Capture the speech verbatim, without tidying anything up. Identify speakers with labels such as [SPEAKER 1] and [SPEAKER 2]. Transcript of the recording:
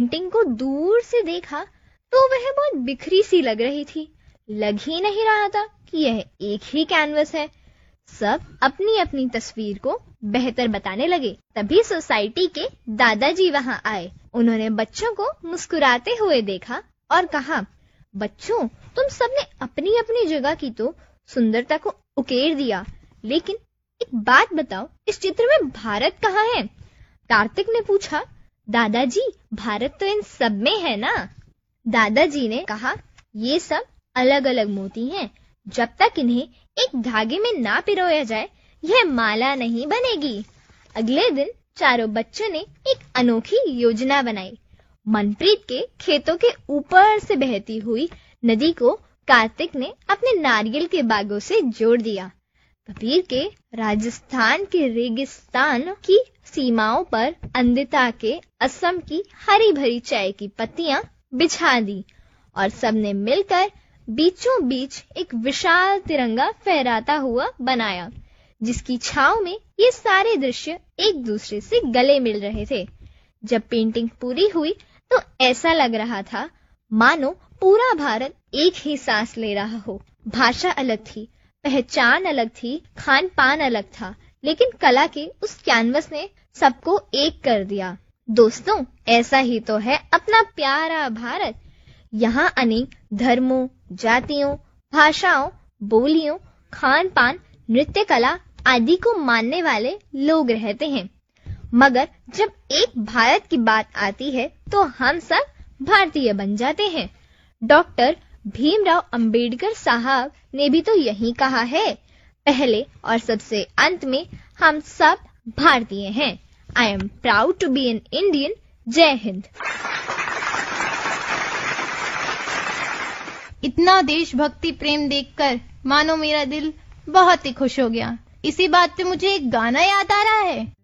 [SPEAKER 1] Painting को दूर से देखा तो वह बहुत बिखरी सी लग रही थी। लग ही नहीं रहा था कि यह एक ही कैनवस है। सब अपनी अपनी तस्वीर को बेहतर बताने लगे। तभी सोसाइटी के दादाजी वहां आए। उन्होंने बच्चों को मुस्कुराते हुए देखा और कहा, बच्चों, तुम सबने अपनी अपनी जगह की तो सुंदरता को उकेर दिया, लेकिन एक बात बताओ, इस चित्र में भारत कहाँ है? कार्तिक ने पूछा। दादाजी, भारत तो इन सब में है ना। दादाजी ने कहा, ये सब अलग अलग मोती हैं। जब तक इन्हें एक धागे में ना पिरोया जाए, यह माला नहीं बनेगी। अगले दिन चारों बच्चों ने एक अनोखी योजना बनाई। मनप्रीत के खेतों के ऊपर से बहती हुई नदी को कार्तिक ने अपने नारियल के बागों से जोड़ दिया। कबीर के राजस्थान के रेगिस्तान की सीमाओं पर अंदिता के असम की हरी भरी चाय की पत्तियां बिछा दी और सबने मिलकर बीचों बीच एक विशाल तिरंगा फहराता हुआ बनाया, जिसकी छांव में ये सारे दृश्य एक दूसरे से गले मिल रहे थे। जब पेंटिंग पूरी हुई तो ऐसा लग रहा था मानो पूरा भारत एक ही सांस ले रहा हो। भाषा अलग थी, पहचान अलग थी, खान पान अलग था, लेकिन कला के उस कैनवस ने सबको एक कर दिया। दोस्तों, ऐसा ही तो है अपना प्यारा भारत। यहाँ अनेक धर्मों, जातियों, भाषाओं, बोलियों, खान पान, नृत्य कला आदि को मानने वाले लोग रहते हैं, मगर जब एक भारत की बात आती है तो हम सब भारतीय बन जाते हैं। डॉक्टर भीमराव अंबेडकर साहब ने भी तो यही कहा है, पहले और सबसे अंत में हम सब भारतीय हैं। I am proud to be an Indian. जय हिंद।
[SPEAKER 2] इतना देशभक्ति प्रेम देखकर मानो मेरा दिल बहुत ही खुश हो गया। इसी बात पे मुझे एक गाना याद आ रहा है।